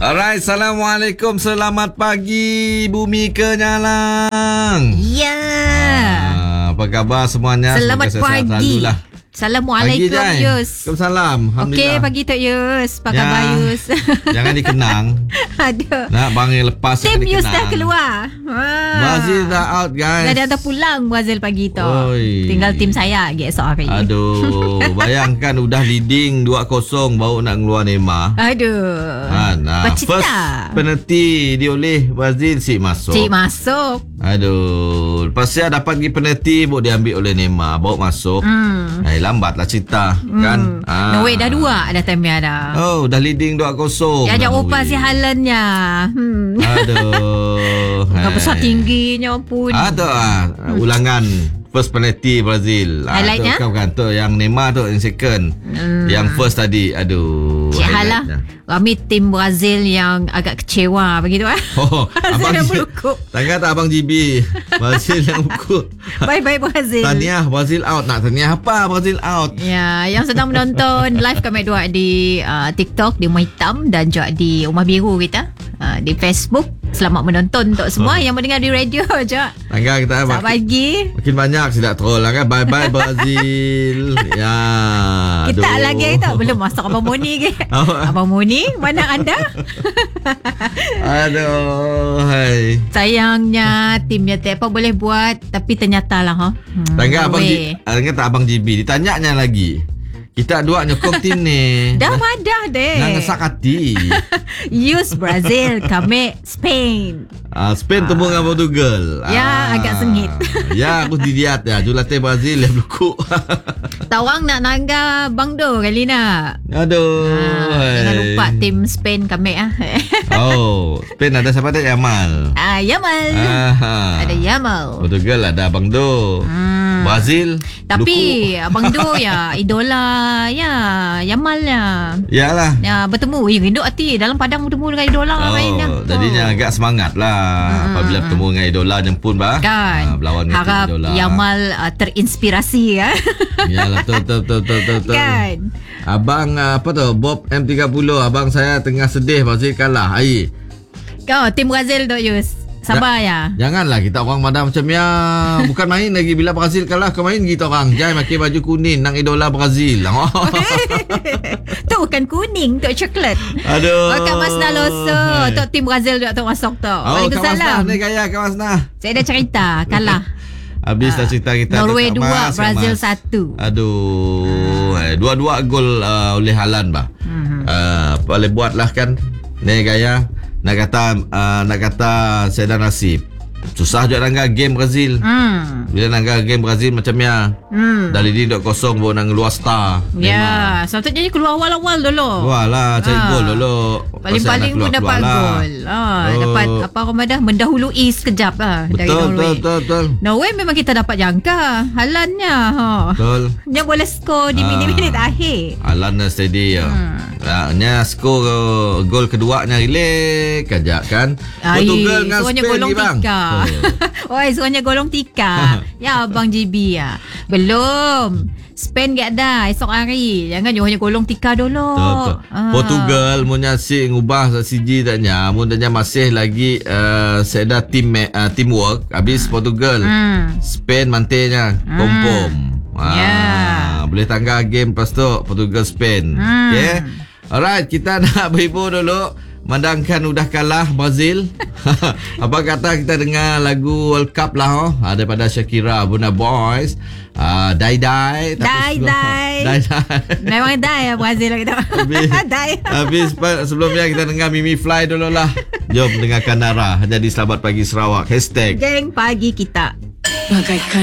Alright, Assalamualaikum. Selamat pagi Bumi Kenyalang. Ya. Apa khabar semuanya? Selamat pagi. Assalamualaikum Yus. Waalaikumsalam. Okey, pagi Tok Yus. Apa khabar Yus? Jangan dikenang. Aduh. Nak bang lepas tim Yus dah keluar. Brazil dah out guys. Dah datang pulang Brazil pagi tu. Oi. Tinggal tim saya lagi esok hari. Aduh, bayangkan udah leading 2-0 baru nak keluar Neymar. Aduh. First penalti dioleh Brazil Cik masuk. Aduh, lepas saya dapat pergi penalti baru diambil oleh Neymar, baru masuk. Lambatlah cerita kan. Norway dah 2 dah time dah. Oh, dah leading 2-0. Ya jangan lupa si Haalandnya. Aduh. Bukan besar tingginya pun. Ulangan first penalty Brazil. Highlightnya? Tu yang Neymar tu yang second. Yang first tadi. Aduh. Cik Hala. Kami tim Brazil yang agak kecewa begitu Oh, abang berukuk. Tangan tak abang GB. Brazil yang berukuk. Bye-bye Brazil. Tahniah Brazil out. Nak tahniah apa Brazil out? Ya, yang sedang menonton live kami dua di TikTok di Rumah Hitam dan juga di Rumah Biru kita di Facebook. Selamat menonton untuk semua yang mendengar di radio je. Tangga kita selamat pagi. Makin banyak silap troll lah kan. Bye-bye Brazil. Ya. Kita lagi tak belum masuk Abang Moni ke? Abang Moni, mana anda? Aduh, hai. Sayangnya timnya tak apa boleh buat, tapi ternyata lah Tangga abang tak abang GB ditanyanya lagi. Kita dua nyokong tim ni. Dah madah deh. Nak ngesak hati. Use Brazil, kami Spain. Spain temu dengan Portugal. Ya, agak sengit. Ya, aku didiat ya. Julatih Brazil yang berlukuk. Tawang nak nangga Bang Do kali nak. Aduh. Jangan lupa tim Spain kami Oh, Spain ada siapa ada Yamal. Yamal. Ada Yamal. Portugal ada Bang Do. Brazil. Tapi Abang Do ya idola ya Yamal ya. Yalah. Ya bertemu rindu hati dalam padang bertemu dengan idola mainnya. Jadinya agak semangat lah apabila bertemu dengan idola jemput kan. Berlawan dengan harap idola. Yamal terinspirasi ya. Yalah betul. Kan. Abang apa tu Bob M30 abang saya tengah sedih Brazil kalah. Ai. Kau tim Brazil tu Yus. Sabar ya. Janganlah kita orang madam macam ya. Bukan main lagi bila Brazil kalah kau main kita orang. Jangan pakai baju kuning nang idola Brazil. Tu bukan kuning, tu coklat. Aduh. Kak Masna Loso, tu tim Brazil tu masuk tu. Waalaikumsalam. Ni gaya Kak Masna. Saya dah cerita kalah. Habis dah cerita kita Norway 2 Brazil 1. Aduh. Dua-dua gol oleh Haaland bah. Boleh buatlah kan. Ni gaya nak kata saya dah nasib. Susah juga nangga game Brazil. Bila nangga game Brazil macam ya. Dah leading 2-0 baru nang luar star. Ya, sepatutnya keluar awal-awal dulu. Keluarlah cari gol dulu. Paling-paling pun dapat gol. Dapat apa Ramadan mendahului sekejap dari Norway. Betul. Norway memang kita dapat jangka Haalandnya. Betul. Dia boleh skor di minit-minit akhir. Haaland steady ya. Nya skor gol keduanya relax kejap kan. Portugal dengan Spain ni bang. Oi, suruhnya golong tika. Ya Abang GB ya. Belum. Spain gak ada esok hari. Jangan hanya golong tika dulu. Portugal punya si ngubah CG taknya. Mudahnya masih lagi saya dah teamwork. Habis Portugal. Spain mantenya kompom. Boleh tangga game lepas tu Portugal Spain. Okay. Alright, kita nak berhibur dulu. Mandangkan udah kalah Brazil. Apa kata kita dengar lagu World Cup lah daripada Shakira Buna Boys. Die. Memang die ya Brazil kita. Habis sebelumnya kita dengar Mimi Fly dulu lah. Jom dengarkan Nara. Jadi selamat pagi Sarawak. #. Geng pagi kita. Bagaikan